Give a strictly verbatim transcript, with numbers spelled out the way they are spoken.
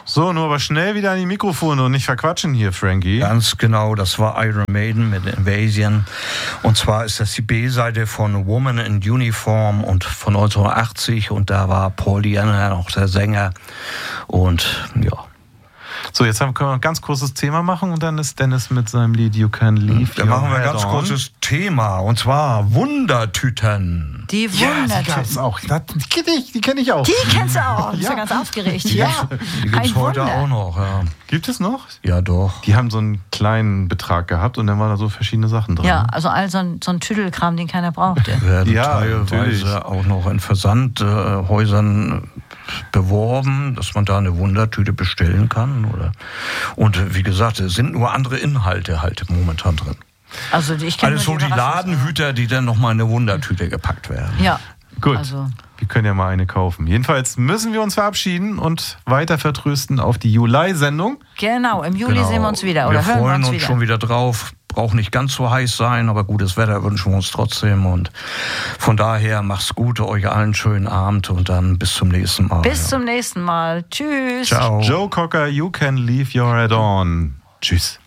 So, nur aber schnell wieder an die Mikrofone und nicht verquatschen hier, Frankie. Ganz genau, das war Iron Maiden mit Invasion. Und zwar ist das die B-Seite von Woman in Uniform und von neunzehnhundertachtzig. Und da war Paul Diana noch der Sänger. Und ja. So, jetzt haben, können wir ein ganz kurzes Thema machen und dann ist Dennis mit seinem Lied You Can Leave. Dann machen wir ein ganz on. kurzes Thema und zwar Wundertüten. Die Wundertüten. Ja, die gab's auch. Die kenne ich, die kenn ich auch. Die kennst du auch. Ich ja. bin ganz aufgeregt. Ja. Die gibt es heute Wunder. auch noch. Ja. Gibt es noch? Ja, doch. Die haben so einen kleinen Betrag gehabt und dann waren da so verschiedene Sachen drin. Ja, also all so ein, so ein Tüdelkram, den keiner brauchte. Werden ja, teilweise natürlich. auch noch in Versandhäusern äh, beworben, dass man da eine Wundertüte bestellen kann. Oder? Und wie gesagt, es sind nur andere Inhalte halt momentan drin. Also ich kenne Alles so die Ladenhüter, die dann nochmal in eine Wundertüte gepackt werden. Ja. Gut, also. Wir können ja mal eine kaufen. Jedenfalls müssen wir uns verabschieden und weiter vertrösten auf die Juli-Sendung. Genau, im Juli genau. sehen wir uns wieder. Oder wir hören freuen wir uns, uns wieder. schon wieder drauf. Braucht nicht ganz so heiß sein, aber gutes Wetter wünschen wir uns trotzdem. Und von daher macht's gut, euch allen einen schönen Abend und dann bis zum nächsten Mal. Bis ja. zum nächsten Mal. Tschüss. Ciao. Joe Cocker, You Can Leave Your Head On. Tschüss.